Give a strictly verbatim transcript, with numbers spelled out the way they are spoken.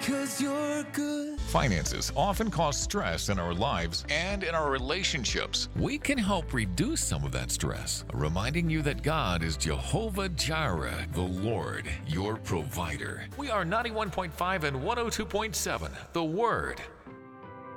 'cause you're good. Finances often cause stress in our lives and in our relationships. We can help reduce some of that stress, reminding you that God is Jehovah Jireh, the Lord, your provider. We are ninety-one point five and one oh two point seven, The Word.